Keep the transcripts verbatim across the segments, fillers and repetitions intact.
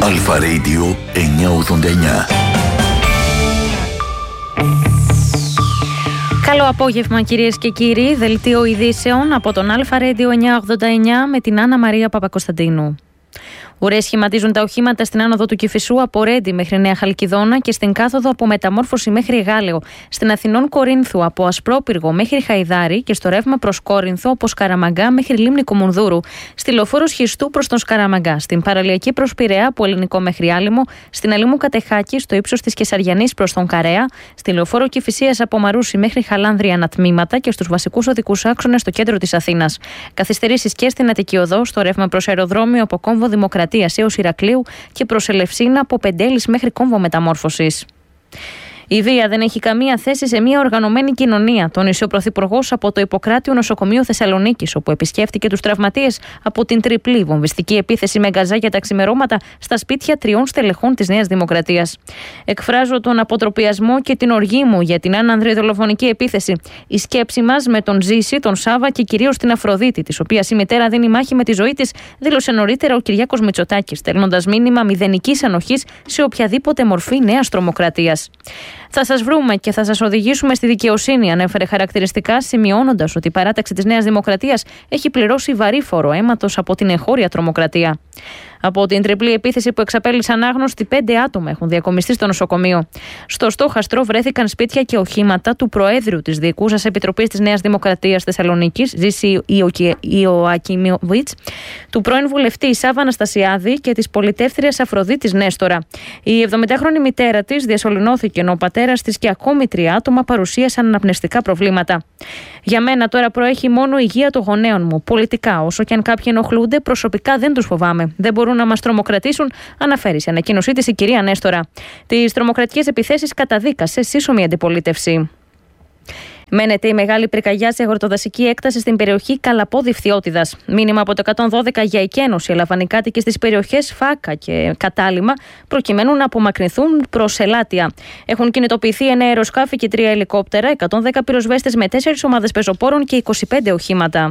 Αλφα Radio εννιακόσια ογδόντα εννιά. Καλό απόγευμα κυρίες και κύριοι, δελτίο ειδήσεων από τον Αλφα Radio εννιακόσια ογδόντα εννιά με την Άννα Μαρία Παπακοσταντίνου. Ουρές σχηματίζουν τα οχήματα στην άνοδο του Κηφισού από Ρέντι μέχρι Νέα Χαλκιδόνα και στην κάθοδο από Μεταμόρφωση μέχρι Γάλεο, στην Αθηνών Κορίνθου από Ασπρόπυργο μέχρι Χαϊδάρη και στο ρεύμα προς Κόρινθο από Σκαραμαγκά μέχρι Λίμνη Κομουνδούρου, στη λεωφόρο Σχιστού προς τον Σκαραμαγκά, στην παραλιακή προς Πειραιά από Ελληνικό μέχρι Άλυμο, στην Αλήμου Κατεχάκη στο ύψος της Κεσαριανής προς τον Καρέα, στη λεωφόρο Κηφισίας από Μαρούσι μέχρι Χαλάνδρη ανατμήματα και στους βασικούς οδικούς άξονες στο κέντρο της Αθήνας. Καθυστερήσεις και στην Αττική Οδό, στο ρεύμα προς αεροδρόμιο από Κόμβο Δημοκρατίας έως Ηρακλείου και προς Ελευσίνα από Πεντέλης μέχρι Κόμβο Μεταμόρφωσης. Η βία δεν έχει καμία θέση σε μια οργανωμένη κοινωνία, τόνισε ο Πρωθυπουργός από το Ιπποκράτειο Νοσοκομείο Θεσσαλονίκης, όπου επισκέφτηκε τους τραυματίες από την τριπλή βομβιστική επίθεση με γκαζάκια τα ξημερώματα στα σπίτια τριών στελεχών της Νέας Δημοκρατίας. Εκφράζω τον αποτροπιασμό και την οργή μου για την άνανδρη δολοφονική επίθεση. Η σκέψη μας με τον Ζήση, τον Σάβα και κυρίως την Αφροδίτη, της οποίας η μητέρα δίνει μάχη με τη ζωή της, δήλωσε νωρίτερα ο Κυριάκος Μητσοτάκης, στέλνοντας μήνυμα μηδενικής ανοχής σε οποιαδήποτε μορφή νέας τρομοκρατίας. Θα σας βρούμε και θα σας οδηγήσουμε στη δικαιοσύνη, ανέφερε χαρακτηριστικά, σημειώνοντας ότι η παράταξη της Νέας Δημοκρατίας έχει πληρώσει βαρύ φόρο αίματος από την εγχώρια τρομοκρατία. Από την τριπλή επίθεση που εξαπέλυσαν άγνωστοι, πέντε άτομα έχουν διακομιστεί στο νοσοκομείο. Στο στόχαστρο βρέθηκαν σπίτια και οχήματα του Προέδρου της Διοικούσας Επιτροπής της Νέας Δημοκρατίας Θεσσαλονίκης, Ζήση Ιωακιμοβίτς, του πρώην βουλευτή Σάβα Αναστασιάδη και της πολιτεύθυριας Αφροδίτης Νέστορα. Η εβδομηντάχρονη μητέρα της διασωληνώθηκε, ενώ ο πατέρας της και ακόμη τρία άτομα παρουσίασαν αναπνευστικά προβλήματα. Για μένα τώρα προέχει μόνο η υγεία των γονέων μου. Πολιτικά, όσο και αν κάποιοι ενοχλούνται, προσωπικά δεν τους φοβάμαι. Δεν μπορούν να μας τρομοκρατήσουν, αναφέρει σε ανακοίνωσή της η κυρία Νέστορα. Τις τρομοκρατικές επιθέσεις καταδίκασε σύσσωμη αντιπολίτευση. Μένεται η μεγάλη πυρκαγιά σε αγροτοδασική έκταση στην περιοχή Καλαπόδη Φθιώτιδας. Μήνυμα από το εκατόν δώδεκα για εκένωση έλαβαν οι κάτοικοι στις περιοχές Φάκα και Κατάλημα, προκειμένου να απομακρυνθούν προς Ελάτια. Έχουν κινητοποιηθεί ένα αεροσκάφη και τρία ελικόπτερα, εκατόν δέκα πυροσβέστες με τέσσερις ομάδες πεζοπόρων και είκοσι πέντε οχήματα.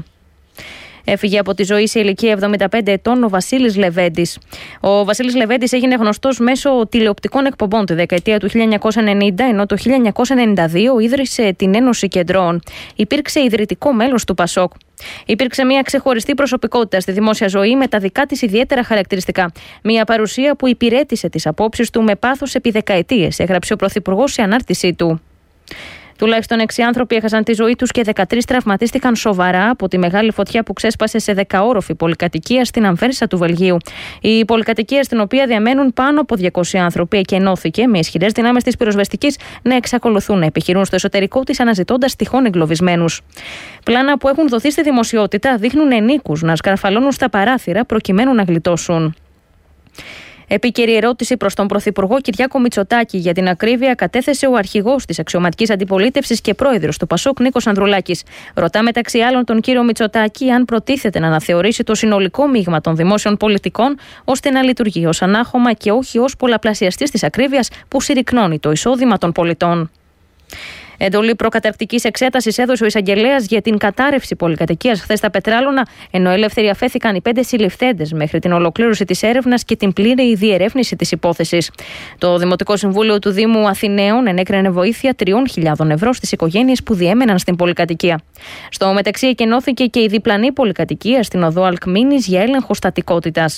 Έφυγε από τη ζωή σε ηλικία εβδομήντα πέντε ετών ο Βασίλης Λεβέντης. Ο Βασίλης Λεβέντης έγινε γνωστός μέσω τηλεοπτικών εκπομπών τη δεκαετία του χίλια εννιακόσια ενενήντα, ενώ το χίλια εννιακόσια ενενήντα δύο ίδρυσε την Ένωση Κεντρών. Υπήρξε ιδρυτικό μέλος του Πασόκ. Υπήρξε μια ξεχωριστή προσωπικότητα στη δημόσια ζωή με τα δικά της ιδιαίτερα χαρακτηριστικά. Μια παρουσία που υπηρέτησε τις απόψεις του με πάθος επί δεκαετίες, έγραψε ο Πρωθυπουργός σε ανάρτησή του. Τουλάχιστον έξι άνθρωποι έχασαν τη ζωή τους και δεκατρείς τραυματίστηκαν σοβαρά από τη μεγάλη φωτιά που ξέσπασε σε δεκαόροφη πολυκατοικία στην Αμβέρσα του Βελγίου. Η πολυκατοικία, στην οποία διαμένουν πάνω από διακόσιοι άνθρωποι, εκενώθηκε με ισχυρές δυνάμεις της πυροσβεστικής να εξακολουθούν να επιχειρούν στο εσωτερικό της αναζητώντας τυχόν εγκλωβισμένους. Πλάνα που έχουν δοθεί στη δημοσιότητα δείχνουν ενίκους να σκαρφαλώνουν στα παράθυρα προκειμένου να γλιτώσουν. Επίκαιρη ερώτηση προς τον Πρωθυπουργό Κυριάκο Μητσοτάκη, για την ακρίβεια, κατέθεσε ο αρχηγός της αξιωματικής αντιπολίτευσης και πρόεδρος του Πασόκ, Νίκος Ανδρουλάκης. Ρωτά μεταξύ άλλων τον κύριο Μητσοτάκη αν προτίθεται να αναθεωρήσει το συνολικό μείγμα των δημόσιων πολιτικών, ώστε να λειτουργεί ως ανάχωμα και όχι ως πολλαπλασιαστής της ακρίβειας που συρρυκνώνει το εισόδημα των πολιτών. Εντολή προκαταρκτικής εξέτασης έδωσε ο εισαγγελέας για την κατάρρευση πολυκατοικίας χθες στα Πετράλωνα, ενώ ελεύθεροι αφέθηκαν οι πέντε συλληφθέντες μέχρι την ολοκλήρωση της έρευνας και την πλήρη διερεύνηση της υπόθεσης. Το Δημοτικό Συμβούλιο του Δήμου Αθηναίων ενέκρινε βοήθεια τριών χιλιάδων ευρώ στις οικογένειες που διέμεναν στην πολυκατοικία. Στο μεταξύ, εκενώθηκε και η διπλανή πολυκατοικία στην οδό Αλκμήνης για έλεγχο στατικότητας.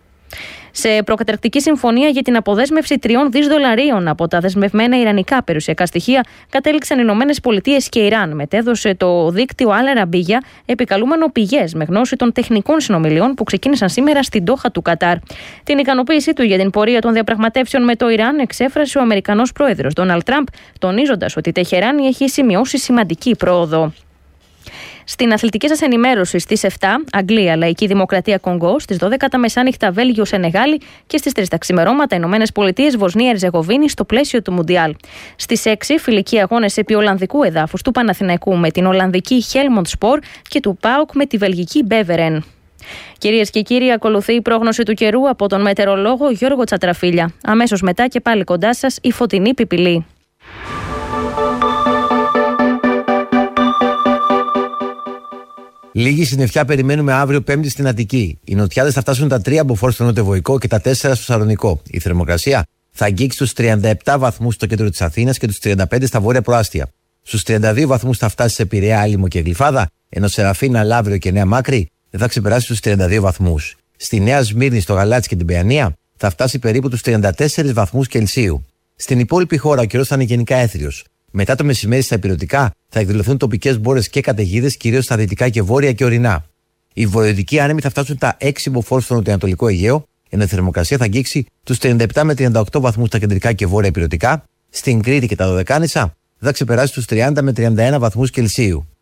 Σε προκαταρκτική συμφωνία για την αποδέσμευση τριών δισεκατομμυρίων δολαρίων από τα δεσμευμένα ιρανικά περιουσιακά στοιχεία κατέληξαν οι Ηνωμένες Πολιτείες και Ιράν, μετέδωσε το δίκτυο Al Arabiya, επικαλούμενο πηγές με γνώση των τεχνικών συνομιλιών που ξεκίνησαν σήμερα στην Ντόχα του Κατάρ. Την ικανοποίησή του για την πορεία των διαπραγματεύσεων με το Ιράν εξέφρασε ο Αμερικανός πρόεδρος Ντόναλντ Τραμπ, τονίζοντας ότι η Τεχεράνη έχει σημειώσει σημαντική πρόοδο. Στην αθλητική σας ενημέρωση στις επτά, Αγγλία, Λαϊκή Δημοκρατία Κονγκό, στις δώδεκα τα μεσάνυχτα Βέλγιο, Σενεγάλη και στις τρεις τα ξημερώματα Ηνωμένες Πολιτείες, Βοσνία, Ερζεγοβίνη στο πλαίσιο του Μουντιάλ. Στις έξι, φιλικοί αγώνες επί Ολλανδικού εδάφους του Παναθηναϊκού με την Ολλανδική Helmond Sport και του ΠΑΟΚ με τη Βελγική Beveren. Κυρίες και κύριοι, ακολουθεί η πρόγνωση του καιρού από τον μετεωρολόγο Γιώργο Τσατραφίλια. Αμέσως μετά και πάλι κοντά σας η Φωτεινή Πιπιλή. Λίγη συννεφιά περιμένουμε αύριο Πέμπτη στην Αττική. Οι νοτιάδες θα φτάσουν τα τρία μποφόρ στο νοτιοβοϊκό και τα τέσσερα στο Σαλονικό. Η θερμοκρασία θα αγγίξει τους τριάντα επτά βαθμούς στο κέντρο της Αθήνας και τους τριάντα πέντε στα βόρεια προάστια. Στους τριάντα δύο βαθμούς θα φτάσει σε Πειραιά, Άλυμο και Γλυφάδα, ενώ Σεραφίνα, Λαύριο και Νέα Μάκρη δεν θα ξεπεράσει τους τριάντα δύο βαθμούς. Στη Νέα Σμύρνη, στο Γαλάτσι και την Παιανία θα φτάσει περίπου τους τριάντα τέσσερις βαθμούς Κελσίου. Στην υπόλοιπη χώρα ο καιρός θα είναι γενικά έθριος. Μετά το μεσημέρι στα ηπειρωτικά θα εκδηλωθούν τοπικές μπόρες και καταιγίδες, κυρίως στα δυτικά και βόρεια και ορεινά. Οι βορειοδυτικοί άνεμοι θα φτάσουν τα έξι μποφόρ στο νοτιοανατολικό Αιγαίο, ενώ η θερμοκρασία θα αγγίξει τους τριάντα επτά με τριάντα οκτώ βαθμούς στα κεντρικά και βόρεια ηπειρωτικά. Στην Κρήτη και τα Δωδεκάνησα θα ξεπεράσει τους τριάντα με τριάντα ένα βαθμούς Κελσίου.